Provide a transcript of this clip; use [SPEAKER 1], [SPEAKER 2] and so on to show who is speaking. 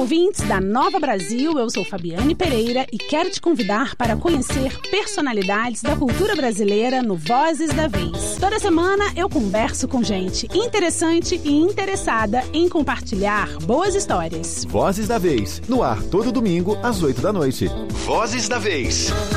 [SPEAKER 1] ouvintes da Nova Brasil, eu sou Fabiane Pereira e quero te convidar para conhecer personalidades da cultura brasileira no Vozes da Vez. Toda semana eu converso com gente interessante e interessada em compartilhar boas histórias.
[SPEAKER 2] Vozes da Vez, no ar todo domingo às 8 da noite.
[SPEAKER 3] Vozes da Vez.